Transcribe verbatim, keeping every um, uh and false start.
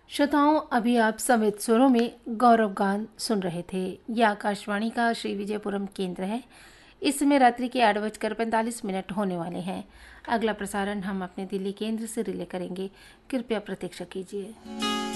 श्रोताओं, अभी आप संवेद स्वरों में गौरव गान सुन रहे थे। यह आकाशवाणी का श्री विजयपुरम केंद्र है। इस समय रात्रि के आठ बजकर पैंतालीस मिनट होने वाले हैं। अगला प्रसारण हम अपने दिल्ली केंद्र से रिले करेंगे। कृपया प्रतीक्षा कीजिए।